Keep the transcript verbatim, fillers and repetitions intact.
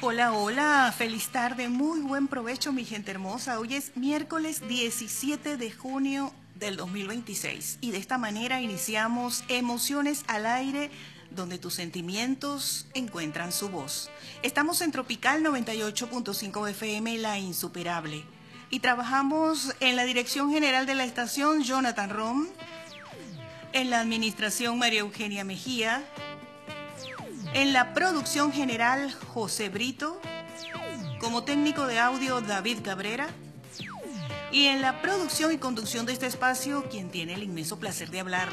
Hola, hola, feliz tarde, muy buen provecho mi gente hermosa. Hoy es miércoles diecisiete de junio del dos mil veintiséis y de esta manera iniciamos Emociones al Aire, donde tus sentimientos encuentran su voz. Estamos en Tropical noventa y ocho punto cinco F M, La Insuperable, y trabajamos en la dirección general de la estación Jonathan Rom, en la administración María Eugenia Mejía, en la producción general José Brito, como técnico de audio David Cabrera, y en la producción y conducción de este espacio, quien tiene el inmenso placer de hablar.